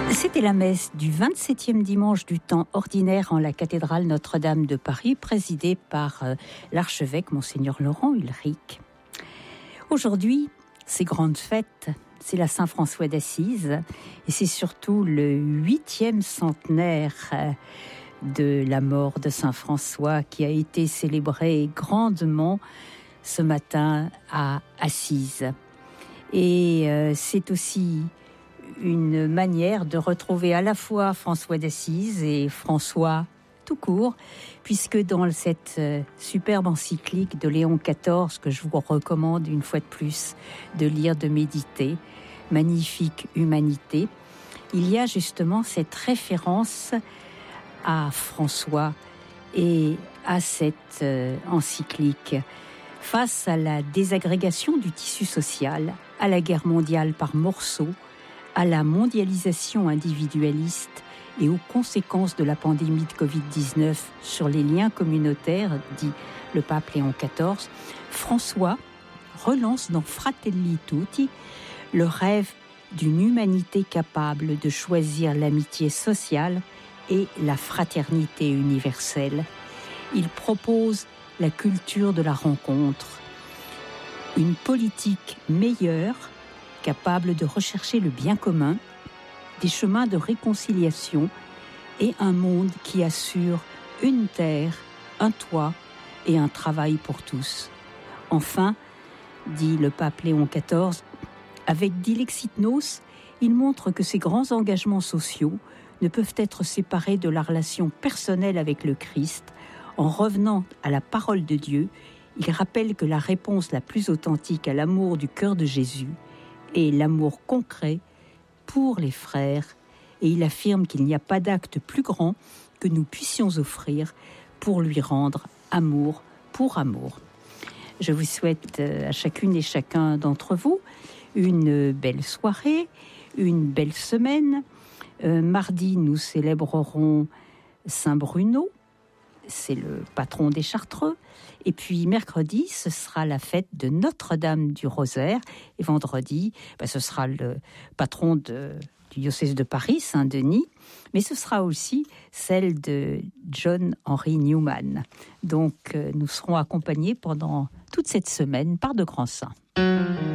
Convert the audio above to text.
C'était la messe du 27e dimanche du temps ordinaire en la cathédrale Notre-Dame de Paris, présidée par l'archevêque Monseigneur Laurent Ulrich. Aujourd'hui, c'est grande fête, c'est la Saint-François d'Assise et c'est surtout le 8e centenaire de la mort de Saint-François qui a été célébré grandement ce matin à Assise. Et c'est aussi une manière de retrouver à la fois François d'Assise et François tout court, puisque dans cette superbe encyclique de Léon XIV, que je vous recommande une fois de plus de lire, de méditer, Magnifique Humanité, il y a justement cette référence à François et à cette encyclique. Face à la désagrégation du tissu social, à la guerre mondiale par morceaux, à la mondialisation individualiste et aux conséquences de la pandémie de Covid-19 sur les liens communautaires, dit le pape Léon XIV, François relance dans Fratelli Tutti le rêve d'une humanité capable de choisir l'amitié sociale et la fraternité universelle. Il propose la culture de la rencontre, une politique meilleure, capable de rechercher le bien commun, des chemins de réconciliation et un monde qui assure une terre, un toit et un travail pour tous. Enfin, dit le pape Léon XIV, avec Dilexit Nos, il montre que ces grands engagements sociaux ne peuvent être séparés de la relation personnelle avec le Christ. En revenant à la parole de Dieu, il rappelle que la réponse la plus authentique à l'amour du cœur de Jésus est l'amour concret pour les frères, et il affirme qu'il n'y a pas d'acte plus grand que nous puissions offrir pour lui rendre amour pour amour. Je vous souhaite à chacune et chacun d'entre vous une belle soirée, une belle semaine. Mardi, nous célébrerons Saint Bruno, c'est le patron des Chartreux. Et puis mercredi, ce sera la fête de Notre-Dame du Rosaire. Et vendredi, ce sera le patron du diocèse de Paris, Saint-Denis. Mais ce sera aussi celle de John Henry Newman. Donc nous serons accompagnés pendant toute cette semaine par de grands saints.